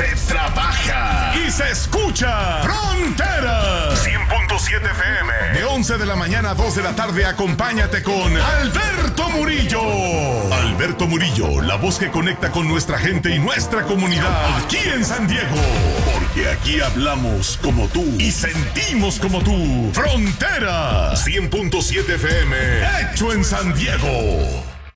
se trabaja y se escucha. Fronteras 100.7 FM. De 11 de la mañana a 2 de la tarde, acompáñate con Alberto Murillo. Alberto Murillo, la voz que conecta con nuestra gente y nuestra comunidad aquí en San Diego. Porque aquí hablamos como tú y sentimos como tú. Fronteras 100.7 FM. Hecho en San Diego.